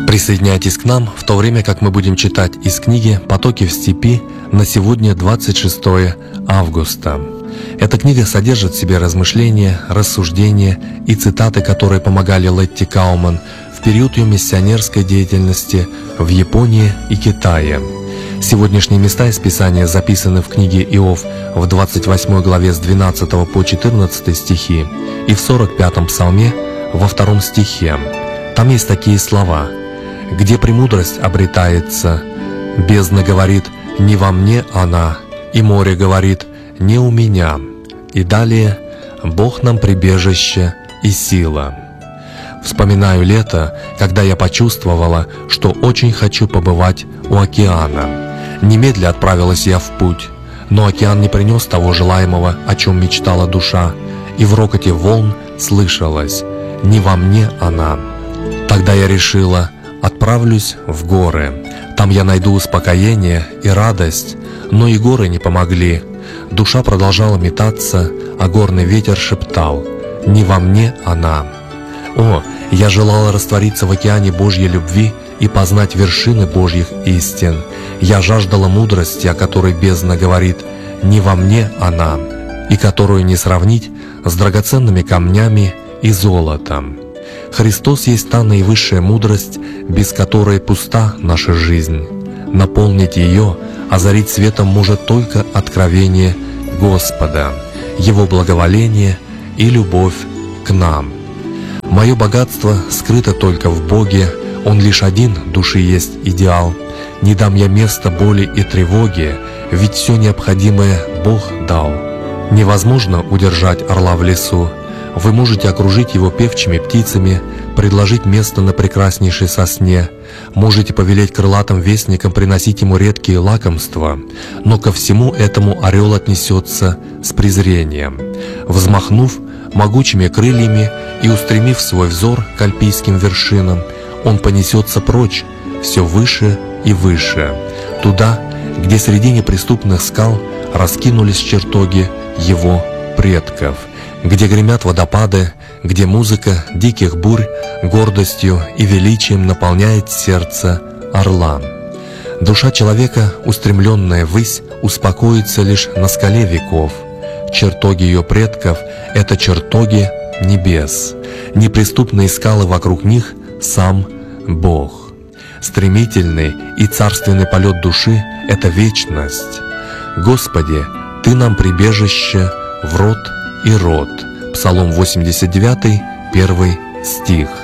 Присоединяйтесь к нам в то время, как мы будем читать из книги «Потоки в степи» на сегодня 26 августа. Эта книга содержит в себе размышления, рассуждения и цитаты, которые помогали Летти Кауман в период ее миссионерской деятельности в Японии и Китае. Сегодняшние места из Писания записаны в книге Иов в 28 главе с 12 по 14 стихи и в 45-м псалме во 2 стихе. Там есть такие слова: «Где премудрость обретается, бездна говорит, не во мне она, и море говорит, не у меня». И далее: «Бог нам прибежище и сила». Вспоминаю лето, когда я почувствовала, что очень хочу побывать у океана. Немедля отправилась я в путь, но океан не принес того желаемого, о чем мечтала душа, и в рокоте волн слышалось: «Не во мне она». Тогда я решила: отправлюсь в горы. Там я найду успокоение и радость, но и горы не помогли. Душа продолжала метаться, а горный ветер шептал: «Не во мне она». О, я желала раствориться в океане Божьей любви и познать вершины Божьих истин. Я жаждала мудрости, о которой бездна говорит: «Не во мне она», и которую не сравнить с драгоценными камнями и золотом. Христос есть та наивысшая мудрость, без которой пуста наша жизнь. Наполнить ее, озарить светом может только откровение Господа, Его благоволение и любовь к нам. Мое богатство скрыто только в Боге, Он лишь один души есть идеал. Не дам я места боли и тревоге, ведь все необходимое Бог дал. Невозможно удержать орла в лесу. Вы можете окружить его певчими птицами, предложить место на прекраснейшей сосне, можете повелеть крылатым вестникам приносить ему редкие лакомства, но ко всему этому орел отнесется с презрением. Взмахнув могучими крыльями и устремив свой взор к альпийским вершинам, он понесется прочь, все выше и выше, туда, где среди неприступных скал раскинулись чертоги его предков, где гремят водопады, где музыка диких бурь гордостью и величием наполняет сердце орла. Душа человека, устремленная ввысь, успокоится лишь на скале веков. Чертоги ее предков — это чертоги небес. Неприступные скалы вокруг них — сам Бог. Стремительный и царственный полет души — это вечность. Господи, Ты нам прибежище в род и род. Псалом 89, 1 стих.